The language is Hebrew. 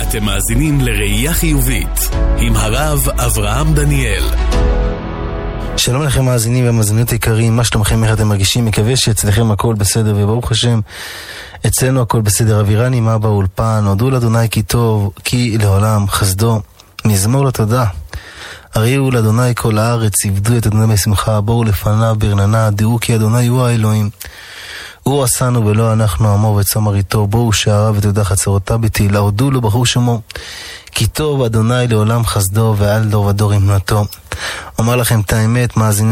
אתם מאזינים לראייה חיובית עם הרב אברהם דניאל. שלום לכם מאזינים ומאזינות יקרים, מה שלומכם, איך אתם מרגישים? מקווה שאצלכם הכל בסדר, וברוך השם אצלנו הכל בסדר. אבירני מה באולפן, הודו לאדוני כי טוב, כי לעולם חסדו, מזמור לתודה. הריעו לאדוני כל הארץ, עבדו את אדוני בשמחה, בואו לפניו ברננה, דעו כי אדוני הוא האלוהים. הוא עשנו ולא אנחנו עמו וצמר איתו, בואו שעריו ותודה חצרותיו בתהילה, הודו לו ברוך שמו, כי טוב אדוני לעולם חסדו ועל דור ודור אמונתו. אומר לכם את האמת, מאזינים